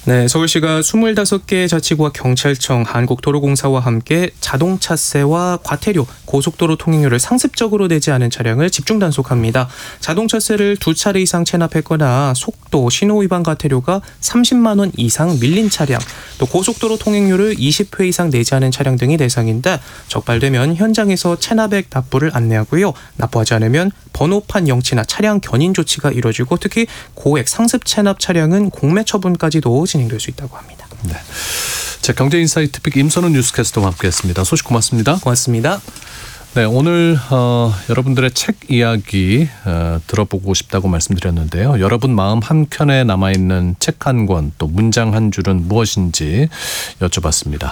네, 서울시가 25개 자치구와 경찰청, 한국도로공사와 함께 자동차세와 과태료, 고속도로 통행료를 상습적으로 내지 않은 차량을 집중 단속합니다. 자동차세를 2차례 이상 체납했거나 속도, 신호 위반 과태료가 30만 원 이상 밀린 차량, 또 고속도로 통행료를 20회 이상 내지 않은 차량 등이 대상인데 적발되면 현장에서 체납액 납부를 안내하고요. 납부하지 않으면 번호판 영치나 차량 견인 조치가 이뤄지고 특히 고액 상습 체납 차량은 공매 처분까지도 진행될 수 있다고 합니다. 네. 자, 경제인사이트 픽 임선훈 뉴스캐스터와 함께했습니다. 소식 고맙습니다. 고맙습니다. 네, 오늘 여러분들의 책 이야기 들어보고 싶다고 말씀드렸는데요. 여러분 마음 한켠에 남아있는 책 한 권, 또 문장 한 줄은 무엇인지 여쭤봤습니다.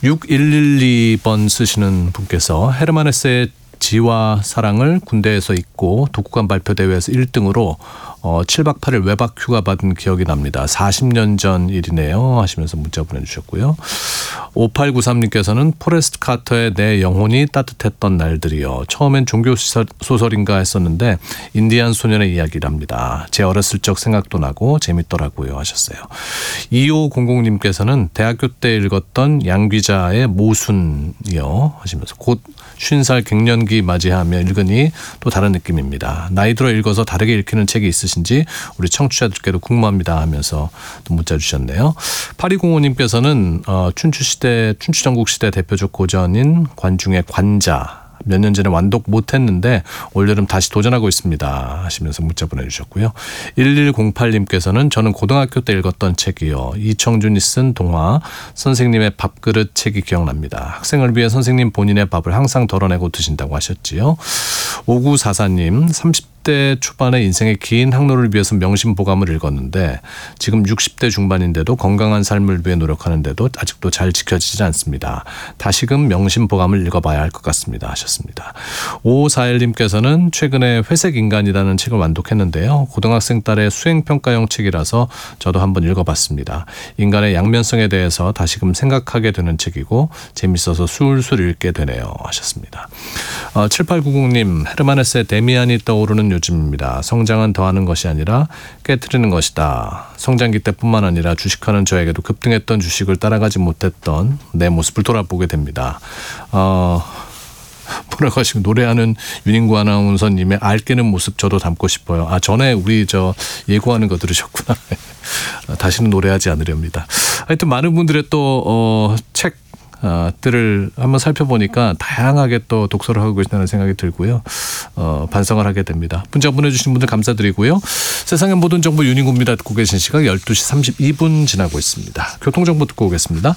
6112번 쓰시는 분께서 헤르만 헤세의 지와 사랑을 군대에서 읽고 독후감 발표대회에서 1등으로 7박 8일 외박 휴가 받은 기억이 납니다. 40년 전 일이네요 하시면서 문자 보내주셨고요. 5893님께서는 포레스트 카터의 내 영혼이 따뜻했던 날들이요. 처음엔 종교소설인가 했었는데 인디안 소년의 이야기랍니다. 제 어렸을 적 생각도 나고 재밌더라고요 하셨어요. 2500님께서는 대학교 때 읽었던 양귀자의 모순이요 하시면서 곧 50살 갱년기 맞이하며 읽으니 또 다른 느낌입니다. 나이 들어 읽어서 다르게 읽히는 책이 있으신지 우리 청취자들께도 궁금합니다 하면서 또 문자 주셨네요. 8205님께서는 춘추전국시대 대표적 고전인 관중의 관자 몇 년 전에 완독 못했는데 올여름 다시 도전하고 있습니다 하시면서 문자 보내주셨고요. 1108님께서는 저는 고등학교 때 읽었던 책이요. 이청준이 쓴 동화 선생님의 밥그릇 책이 기억납니다. 학생을 위해 선생님 본인의 밥을 항상 덜어내고 드신다고 하셨지요. 5944님 30대 초반의 인생의 긴 항로를 위해서 명심보감을 읽었는데 지금 60대 중반인데도 건강한 삶을 위해 노력하는데도 아직도 잘 지켜지지 않습니다. 다시금 명심보감을 읽어봐야 할 것 같습니다 하셨습니다. 5541님께서는 최근에 회색인간이라는 책을 완독했는데요. 고등학생 딸의 수행평가용 책이라서 저도 한번 읽어봤습니다. 인간의 양면성에 대해서 다시금 생각하게 되는 책이고 재밌어서 술술 읽게 되네요 하셨습니다. 7890님 헤르만 헤세의 데미안이 떠오르는 요즘입니다. 성장은 더하는 것이 아니라 깨트리는 것이다. 성장기 때뿐만 아니라 주식하는 저에게도 급등했던 주식을 따라가지 못했던 내 모습을 돌아보게 됩니다. 뭐라고 하시고 노래하는 윤인구 아나운서님의 알게는 모습 저도 담고 싶어요. 전에 우리 예고하는 거 들으셨구나. 다시는 노래하지 않으렵니다. 하여튼 많은 분들의 또 책들을 한번 살펴보니까 다양하게 또 독서를 하고 계시다는 생각이 들고요. 반성을 하게 됩니다. 문자 보내주신 분들 감사드리고요. 세상의 모든 정보 윤인구입니다. 듣고 계신 시각 12시 32분 지나고 있습니다. 교통정보 듣고 오겠습니다.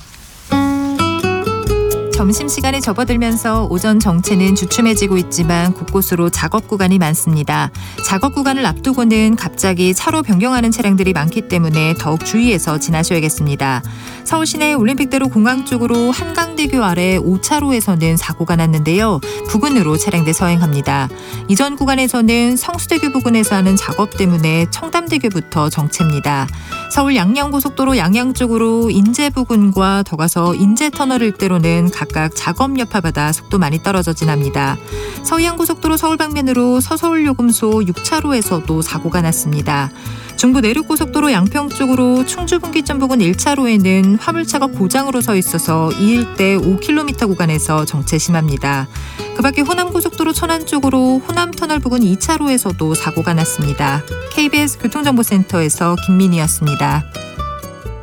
점심시간에 접어들면서 오전 정체는 주춤해지고 있지만 곳곳으로 작업 구간이 많습니다. 작업 구간을 앞두고는 갑자기 차로 변경하는 차량들이 많기 때문에 더욱 주의해서 지나셔야겠습니다. 서울시내 올림픽대로 공항 쪽으로 한강대교 아래 5차로에서는 사고가 났는데요. 부근으로 차량들 서행합니다. 이전 구간에서는 성수대교 부근에서 하는 작업 때문에 청담대교부터 정체입니다. 서울 양양고속도로 양양 쪽으로 인제 부근과 더 가서 인제터널 일대로는 각각 작업 여파받아 속도 많이 떨어져 지납니다. 서해안고속도로 서울 방면으로 서서울요금소 6차로에서도 사고가 났습니다. 중부 내륙고속도로 양평 쪽으로 충주분기점 부근 1차로에는 화물차가 고장으로 서 있어서 이 일대 5km 구간에서 정체 심합니다. 그 밖에 호남고속도로 천안 쪽으로 호남터널 부근 2차로에서도 사고가 났습니다. KBS 교통정보센터에서 김민희였습니다.